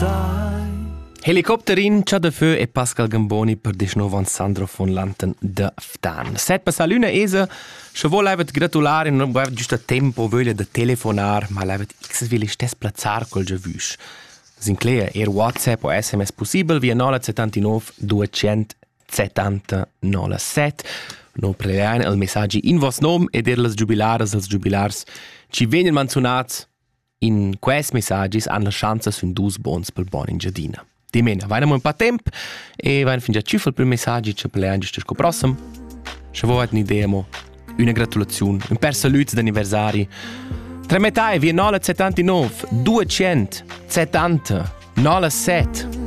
Helicopterin, c'ha da fö e Pascal Gamboni per disnovan Sandro von Lanten de Ftan. Set passa l'una esa, se vuol levet gratulare, non vuoi giusto tempo, voglia de telefonar, ma levet x vil stes plazzar col giavüsch. Sinclair, WhatsApp o SMS possibel via 979 270 07. No preleane il messaggi in vos nom ed les giubilares als giubilars ci venen manzunats in quest messaggi han la chance sun dus bons per bon in giardina. Di mena, vainamo un pa temp e vain fin già cifel per messaggi ci preleane giusto sco prossem. Se vuoi un'idea mo, una gratulazione, un per saluti d'anniversari. Tre metai via 979 270 07.